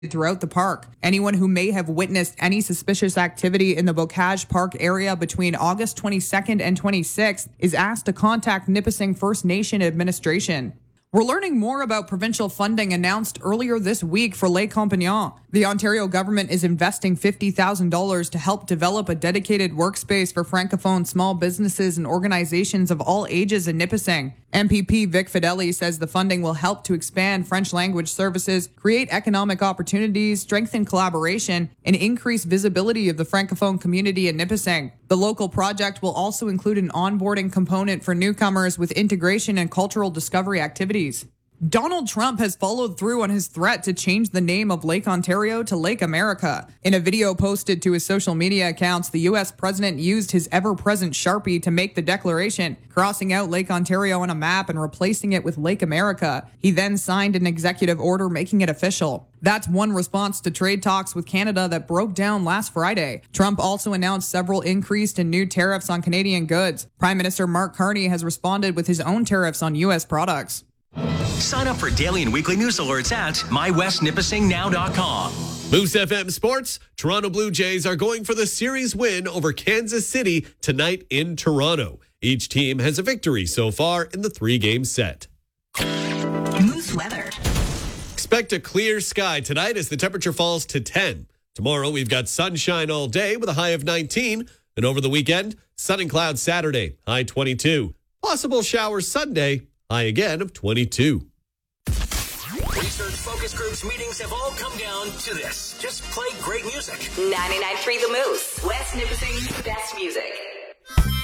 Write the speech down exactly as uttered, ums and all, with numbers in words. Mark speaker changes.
Speaker 1: throughout the park. Anyone who may have witnessed any suspicious activity in the Bocage Park area between August twenty-second and twenty-sixth is asked to contact Nipissing First Nation Administration. We're learning more about provincial funding announced earlier this week for Lake Compagnon. The Ontario government is investing fifty thousand dollars to help develop a dedicated workspace for Francophone small businesses and organizations of all ages in Nipissing. M P P Vic Fideli says the funding will help to expand French language services, create economic opportunities, strengthen collaboration, and increase visibility of the Francophone community in Nipissing. The local project will also include an onboarding component for newcomers with integration and cultural discovery activities. Donald Trump has followed through on his threat to change the name of Lake Ontario to Lake America. In a video posted to his social media accounts, the U S president used his ever-present Sharpie to make the declaration, crossing out Lake Ontario on a map and replacing it with Lake America. He then signed an executive order making it official. That's one response to trade talks with Canada that broke down last Friday. Trump also announced several increased and new tariffs on Canadian goods. Prime Minister Mark Carney has responded with his own tariffs on U S products.
Speaker 2: Sign up for daily and weekly news alerts at my west nipissing now dot com.
Speaker 3: Moose F M Sports, Toronto Blue Jays are going for the series win over Kansas City tonight in Toronto. Each team has a victory so far in the three-game set.
Speaker 4: Moose weather.
Speaker 3: Expect a clear sky tonight as the temperature falls to ten. Tomorrow we've got sunshine all day with a high of nineteen. And over the weekend, sun and clouds Saturday, high twenty-two. Possible showers Sunday, high again of twenty-two.
Speaker 2: Research focus groups meetings have all come down to this. Just play great music.
Speaker 4: ninety-nine point three The Moose. West Nipissing's best music.